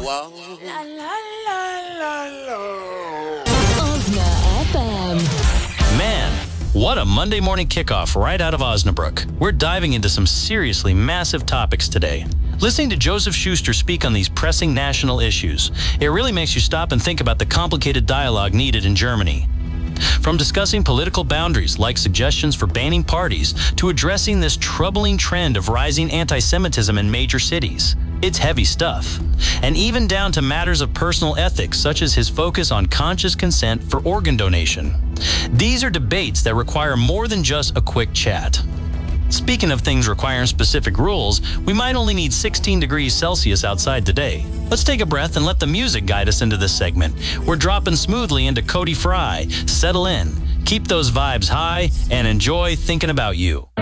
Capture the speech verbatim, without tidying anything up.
whoa. La la la la la. Osna F M. Man, what a Monday morning kickoff right out of Osnabrück. We're diving into some seriously massive topics today. Listening to Joseph Schuster speak on these pressing national issues, it really makes you stop and think about the complicated dialogue needed in Germany. From discussing political boundaries like suggestions for banning parties to addressing this troubling trend of rising anti-Semitism in major cities. It's heavy stuff. And even down to matters of personal ethics such as his focus on conscious consent for organ donation. These are debates that require more than just a quick chat. Speaking of things requiring specific rules, we might only need sixteen degrees Celsius outside today. Let's take a breath and let the music guide us into this segment. We're dropping smoothly into Cody Fry. Settle in, keep those vibes high, and enjoy thinking about you.